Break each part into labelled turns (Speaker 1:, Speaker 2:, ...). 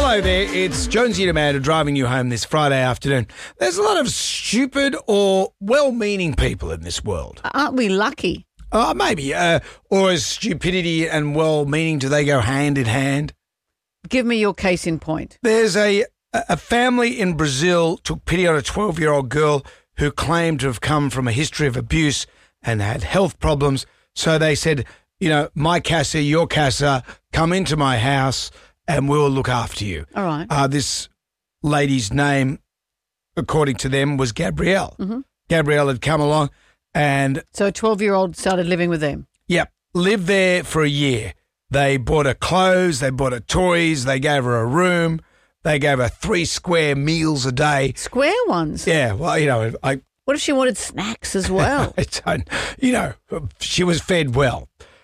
Speaker 1: Hello there, it's Jonesy and Amanda driving you home this Friday afternoon. There's a lot of stupid or well-meaning people in this world.
Speaker 2: Aren't we lucky?
Speaker 1: Maybe. Or is stupidity and well-meaning, do they go hand in hand?
Speaker 2: Give me your case in point.
Speaker 1: There's a family in Brazil took pity on a 12-year-old girl who claimed to have come from a history of abuse and had health problems. So they said, my casa, your casa, come into my house and we'll look after you.
Speaker 2: All right.
Speaker 1: This lady's name, according to them, was Gabrielle.
Speaker 2: Mm-hmm.
Speaker 1: Gabrielle had come along and...
Speaker 2: So a 12-year-old started living with them?
Speaker 1: Yep. Lived there for a year. They bought her clothes, they bought her toys, they gave her a room, they gave her 3 square meals a day.
Speaker 2: Square ones?
Speaker 1: Yeah, well,
Speaker 2: What if she wanted snacks as well?
Speaker 1: She was fed well.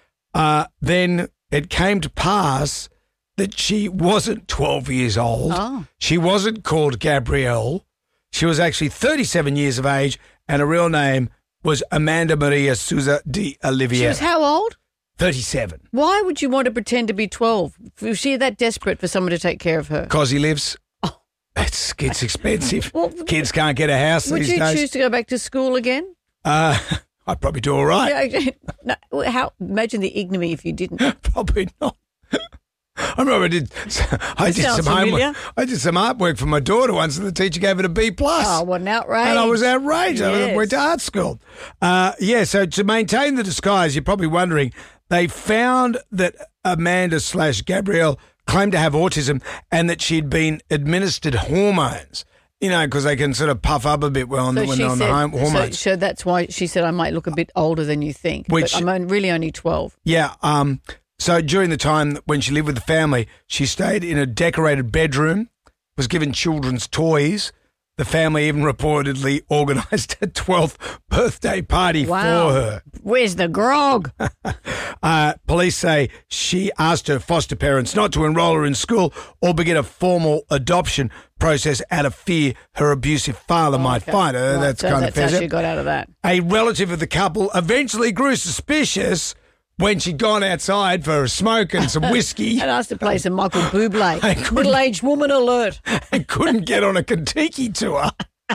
Speaker 1: Then it came to pass that she wasn't 12 years old.
Speaker 2: Oh.
Speaker 1: She wasn't called Gabrielle. She was actually 37 years of age, and her real name was Amanda Maria Souza de Oliveira.
Speaker 2: She was how old?
Speaker 1: 37.
Speaker 2: Why would you want to pretend to be 12? Was she that desperate for someone to take care of her?
Speaker 1: Because he lives.
Speaker 2: Oh.
Speaker 1: It's expensive.
Speaker 2: Well,
Speaker 1: Kids can't get a house these days.
Speaker 2: Would you choose to go back to school again?
Speaker 1: I'd probably do all right.
Speaker 2: No, imagine the ignominy if you didn't.
Speaker 1: Probably not. I remember I did some homework. I did some artwork for my daughter once, and the teacher gave it a B+.
Speaker 2: Oh, what an outrage!
Speaker 1: And I was outraged.
Speaker 2: Yes.
Speaker 1: I went to art school. So to maintain the disguise, you're probably wondering, they found that Amanda/Gabrielle claimed to have autism and that she'd been administered hormones. Because they can sort of puff up a bit when they're on the hormones.
Speaker 2: So that's why she said, I might look a bit older than you think. But I'm really only 12.
Speaker 1: Yeah. So during the time when she lived with the family, she stayed in a decorated bedroom, was given children's toys. The family even reportedly organised a 12th birthday party for her.
Speaker 2: Where's the grog?
Speaker 1: Police say she asked her foster parents not to enrol her in school or begin a formal adoption process out of fear her abusive father might find her.
Speaker 2: Right. That's how she got out of that.
Speaker 1: A relative of the couple eventually grew suspicious when she'd gone outside for a smoke and some whiskey.
Speaker 2: And asked to play some Michael Bublé. Middle-aged woman alert.
Speaker 1: And couldn't get on a Kentucky tour.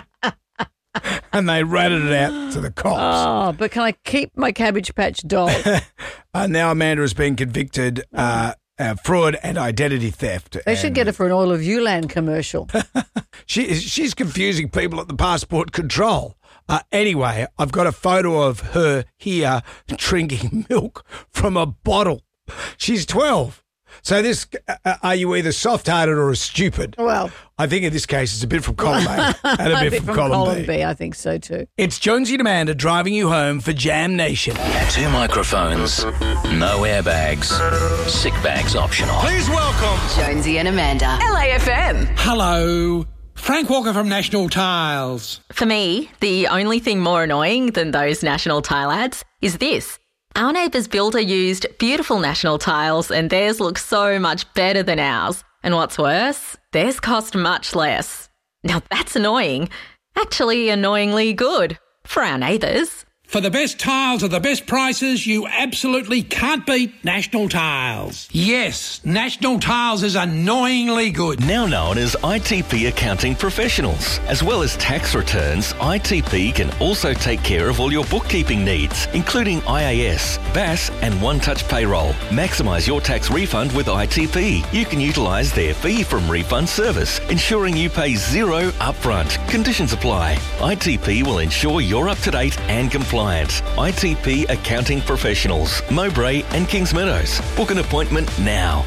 Speaker 1: And they ratted it out to the cops.
Speaker 2: Oh, but can I keep my Cabbage Patch doll?
Speaker 1: Now Amanda has been convicted fraud and identity theft.
Speaker 2: They should get her for an Oil of Ulan commercial.
Speaker 1: She's confusing people at the passport control. Anyway, I've got a photo of her here drinking milk from a bottle. She's 12. So are you either soft-hearted or stupid?
Speaker 2: Well,
Speaker 1: I think in this case it's a bit from column A and a bit from column B.
Speaker 2: I think so too.
Speaker 1: It's Jonesy and Amanda driving you home for Jam Nation.
Speaker 3: 2 microphones, no airbags, sick bags optional.
Speaker 1: Please welcome
Speaker 4: Jonesy and Amanda. LAFM.
Speaker 5: Hello. Frank Walker from National Tiles.
Speaker 6: For me, the only thing more annoying than those National Tile ads is this. Our neighbour's builder used beautiful National Tiles and theirs looks so much better than ours. And what's worse, theirs cost much less. Now that's annoying. Actually annoyingly good for our neighbours.
Speaker 5: For the best tiles at the best prices, you absolutely can't beat National Tiles. Yes, National Tiles is annoyingly good.
Speaker 7: Now known as ITP Accounting Professionals. As well as tax returns, ITP can also take care of all your bookkeeping needs, including IAS, BAS and One-Touch Payroll. Maximise your tax refund with ITP. You can utilise their fee from refund service, ensuring you pay zero upfront. Conditions apply. ITP will ensure you're up to date and compliant. ITP Accounting Professionals, Mowbray and Kings Meadows. Book an appointment now.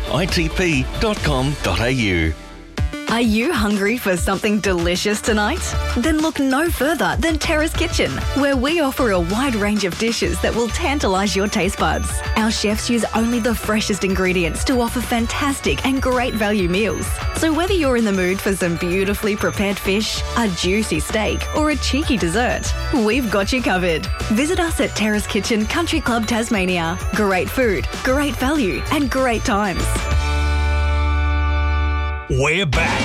Speaker 7: itp.com.au.
Speaker 8: Are you hungry for something delicious tonight? Then look no further than Terrace Kitchen, where we offer a wide range of dishes that will tantalise your taste buds. Our chefs use only the freshest ingredients to offer fantastic and great value meals. So whether you're in the mood for some beautifully prepared fish, a juicy steak, or a cheeky dessert, we've got you covered. Visit us at Terrace Kitchen Country Club Tasmania. Great food, great value, and great times.
Speaker 9: We're back.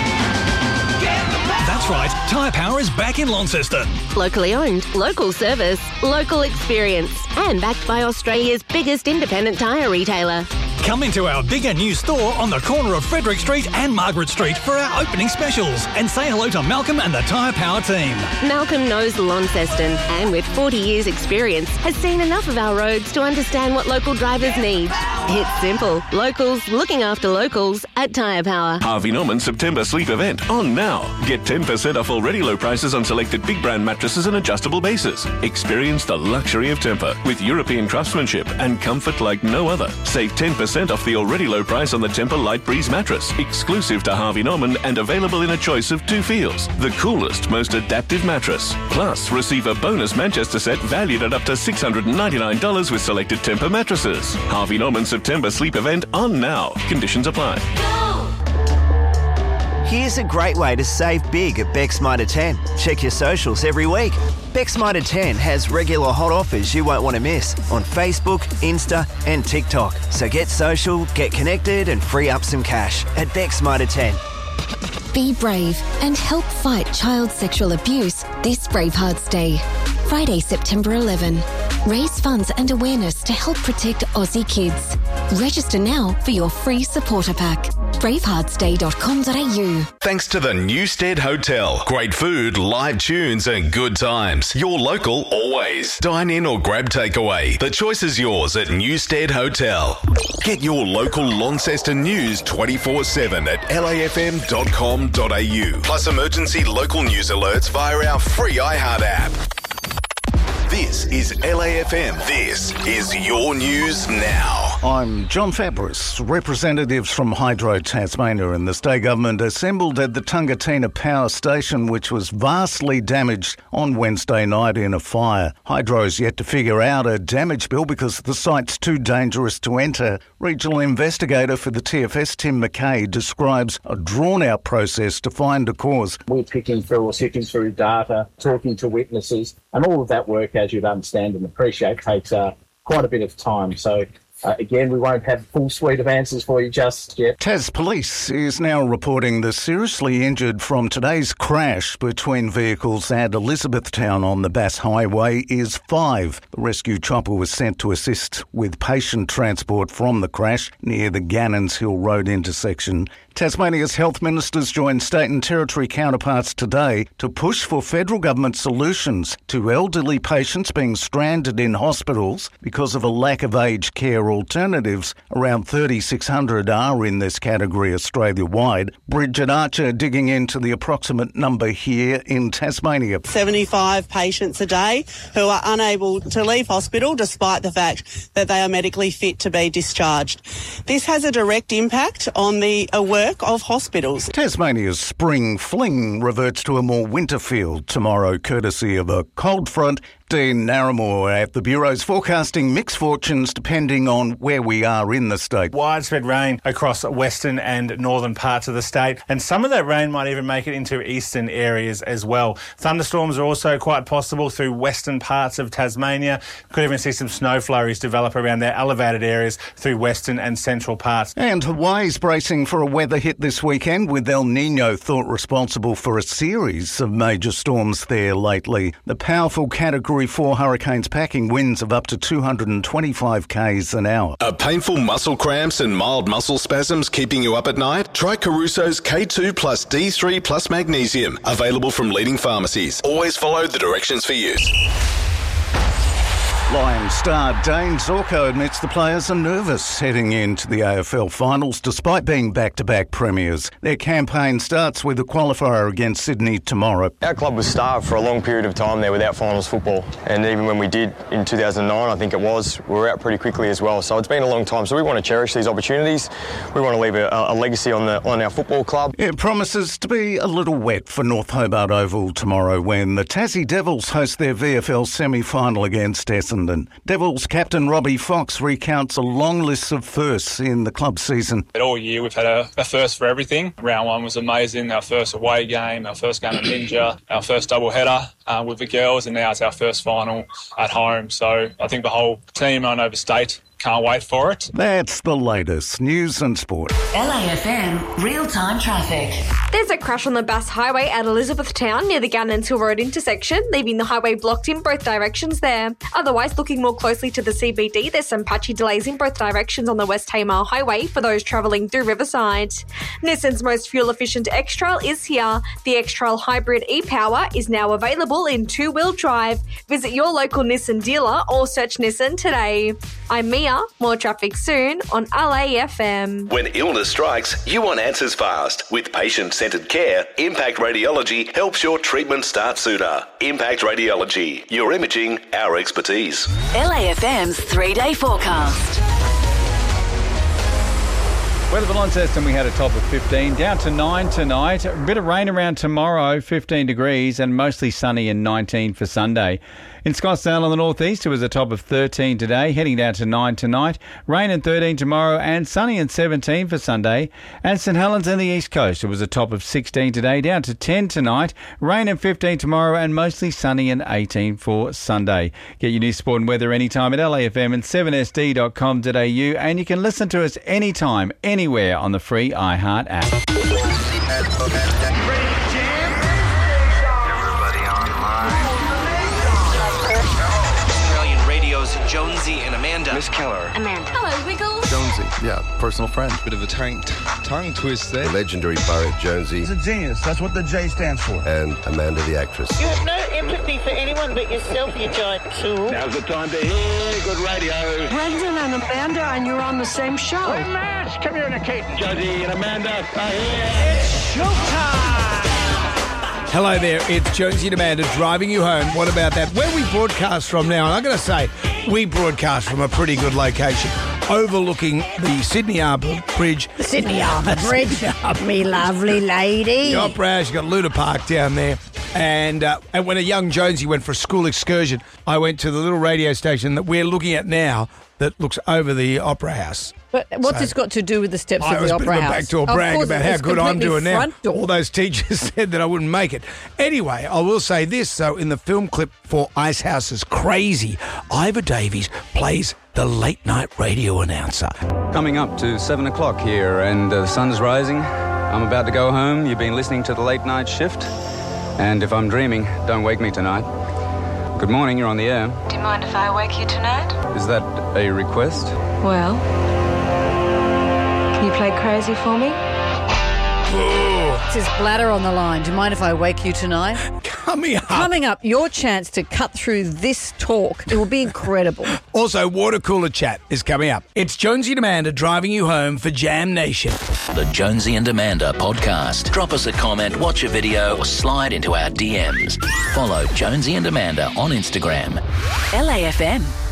Speaker 9: That's right, Tyre Power is back in Launceston.
Speaker 10: Locally owned, local service, local experience, and backed by Australia's biggest independent tyre retailer.
Speaker 9: Come into our bigger new store on the corner of Frederick Street and Margaret Street for our opening specials and say hello to Malcolm and the Tyre Power team.
Speaker 10: Malcolm knows Launceston and with 40 years experience has seen enough of our roads to understand what local drivers need. It's simple. Locals looking after locals at Tyre Power.
Speaker 11: Harvey Norman September sleep event on now. Get 10% off already low prices on selected big brand mattresses and adjustable bases. Experience the luxury of Tempur with European craftsmanship and comfort like no other. Save 10% off the already low price on the Tempur Light Breeze mattress, exclusive to Harvey Norman and available in a choice of 2 feels. The coolest, most adaptive mattress. Plus, receive a bonus Manchester set valued at up to $699 with selected Tempur mattresses. Harvey Norman September sleep event on now. Conditions apply.
Speaker 12: Here's a great way to save big at Beck's Mitre 10. Check your socials every week. Beck's Mitre 10 has regular hot offers you won't want to miss on Facebook, Insta and TikTok. So get social, get connected and free up some cash at Beck's Mitre 10.
Speaker 13: Be brave and help fight child sexual abuse this Bravehearts Day. Friday, September 11. Raise funds and awareness to help protect Aussie kids. Register now for your free supporter pack. braveheartsday.com.au.
Speaker 14: Thanks to the Newstead Hotel. Great food, live tunes and good times. Your local always. Dine in or grab takeaway. The choice is yours at Newstead Hotel. Get your local Launceston news 24/7 at lafm.com.au. Plus emergency local news alerts via our free iHeart app. This is LAFM. This is your news now.
Speaker 15: I'm John Fabris. Representatives from Hydro Tasmania and the state government assembled at the Tungatina Power Station, which was vastly damaged on Wednesday night in a fire. Hydro's yet to figure out a damage bill because the site's too dangerous to enter. Regional investigator for the TFS, Tim McKay, describes a drawn-out process to find a cause.
Speaker 16: We're sifting through data, talking to witnesses, and all of that work, as you'd understand and appreciate, takes quite a bit of time. So, again, we won't have a full suite of answers for you just yet.
Speaker 15: Tas Police is now reporting the seriously injured from today's crash between vehicles at Elizabethtown on the Bass Highway is 5. The rescue chopper was sent to assist with patient transport from the crash near the Gannons Hill Road intersection. Tasmania's health ministers joined state and territory counterparts today to push for federal government solutions to elderly patients being stranded in hospitals because of a lack of aged care alternatives. Around 3,600 are in this category Australia-wide. Bridget Archer digging into the approximate number here in Tasmania.
Speaker 17: 75 patients a day who are unable to leave hospital despite the fact that they are medically fit to be discharged. This has a direct impact on the work of hospitals.
Speaker 15: Tasmania's spring fling reverts to a more winter feel tomorrow, courtesy of a cold front. Dean Narramore at the Bureau's forecasting mixed fortunes depending on where we are in the state.
Speaker 18: Widespread rain across western and northern parts of the state, and some of that rain might even make it into eastern areas as well. Thunderstorms are also quite possible through western parts of Tasmania. Could even see some snow flurries develop around their elevated areas through western and central parts.
Speaker 15: And Hawaii's bracing for a weather hit this weekend, with El Nino thought responsible for a series of major storms there lately. The powerful Category 4 hurricanes packing winds of up to 225 k's an hour.
Speaker 14: Are painful muscle cramps and mild muscle spasms keeping you up at night? Try Caruso's K2 plus D3 plus magnesium. Available from leading pharmacies. Always follow the directions for use.
Speaker 15: Lions star Dane Zorko admits the players are nervous heading into the AFL finals despite being back-to-back premiers. Their campaign starts with a qualifier against Sydney tomorrow.
Speaker 19: Our club was starved for a long period of time there without finals football, and even when we did in 2009, I think it was, we were out pretty quickly as well. So it's been a long time, so we want to cherish these opportunities. We want to leave a legacy on our football club.
Speaker 15: It promises to be a little wet for North Hobart Oval tomorrow when the Tassie Devils host their VFL semi-final against Essendon. Devils captain Robbie Fox recounts a long list of firsts in the club season.
Speaker 20: All year we've had a first for everything. Round 1 was amazing. Our first away game, our first game at Ninja, our first double-header with the girls, and now it's our first final at home. So I think the whole team, I know the state, Can't wait for it.
Speaker 15: That's the latest news and sport.
Speaker 4: LAFM real-time traffic.
Speaker 21: There's a crash on the Bass Highway at Elizabethtown near the Gannons Hill Road intersection, leaving the highway blocked in both directions there. Otherwise, looking more closely to the CBD, there's some patchy delays in both directions on the West Tamar Highway for those travelling through Riverside. Nissan's most fuel-efficient X-Trail is here. The X-Trail Hybrid e-Power is now available in two-wheel drive. Visit your local Nissan dealer or search Nissan today. I'm Mia. More traffic soon on LAFM.
Speaker 14: When illness strikes, you want answers fast. With patient-centred care, Impact Radiology helps your treatment start sooner. Impact Radiology, your imaging, our expertise.
Speaker 4: LAFM's 3-day forecast.
Speaker 22: Weather for Launceston, we had a top of 15, down to 9 tonight. A bit of rain around tomorrow, 15 degrees, and mostly sunny and 19 for Sunday. In Scottsdale on the northeast, it was a top of 13 today, heading down to 9 tonight. Rain and 13 tomorrow, and sunny and 17 for Sunday. And St Helens and the east coast, it was a top of 16 today, down to 10 tonight. Rain and 15 tomorrow, and mostly sunny and 18 for Sunday. Get your news, sport and weather anytime at LAFM and 7sd.com.au, and you can listen to us anytime, anywhere on the free iHeart app.
Speaker 23: Jonesy and Amanda.
Speaker 24: Miss Keller.
Speaker 23: Amanda. Hello, Wiggles.
Speaker 24: Jonesy, yeah, personal friend. Bit of a tongue twist there.
Speaker 23: The legendary Barrett Jonesy.
Speaker 24: He's a genius. That's what the J stands for.
Speaker 23: And Amanda, the actress.
Speaker 25: You have no empathy for anyone but yourself, you giant tool.
Speaker 23: Now's the time to hear good radio.
Speaker 25: Brendan and Amanda, and you're on the same show.
Speaker 23: We're mass communicating. Jonesy and Amanda are here.
Speaker 25: It's showtime.
Speaker 1: Hello there, it's Jonesy and Amanda driving you home. What about that? Where we broadcast from now, and I'm going to say we broadcast from a pretty good location, overlooking the Sydney Harbour Bridge.
Speaker 2: The Sydney Harbour Bridge, me lovely lady.
Speaker 1: The Opera House, you got Luna Park down there. And when a young Jonesy went for a school excursion, I went to the little radio station that we're looking at now that looks over the Opera House.
Speaker 2: But what's this got to do with the steps of the Opera House?
Speaker 1: I was a brag about how good I'm doing now. All those teachers said that I wouldn't make it. Anyway, I will say this. So in the film clip for Icehouse's Crazy, Ivor Davies plays the late night radio announcer.
Speaker 26: Coming up to 7 o'clock here and the sun's rising. I'm about to go home. You've been listening to the late night shift. And if I'm dreaming, don't wake me tonight. Good morning, you're on the air.
Speaker 27: Do you mind if I wake you tonight?
Speaker 26: Is that a request?
Speaker 27: Well, can you play Crazy for me?
Speaker 2: It says bladder on the line. Do you mind if I wake you tonight? Coming up, your chance to cut through this talk. It will be incredible.
Speaker 1: Also, water cooler chat is coming up. It's Jonesy and Amanda driving you home for Jam Nation.
Speaker 3: The Jonesy and Amanda podcast. Drop us a comment, watch a video, or slide into our DMs. Follow Jonesy and Amanda on Instagram.
Speaker 4: LAFM.